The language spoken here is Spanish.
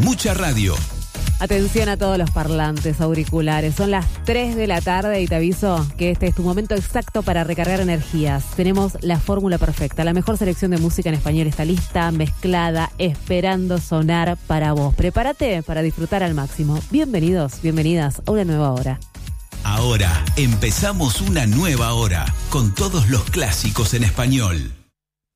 mucha radio. Atención a todos los parlantes auriculares. Son las 3 de la tarde y te aviso que este es tu momento exacto para recargar energías. Tenemos la fórmula perfecta. La mejor selección de música en español está lista, mezclada, esperando sonar para vos. Prepárate para disfrutar al máximo. Bienvenidos, bienvenidas a una nueva hora. Ahora empezamos una nueva hora con todos los clásicos en español.